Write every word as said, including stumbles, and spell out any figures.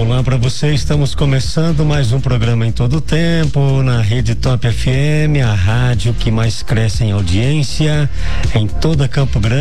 Olá para você, estamos começando mais um programa em todo o tempo na Rede Top F M, a rádio que mais cresce em audiência em toda Campo Grande.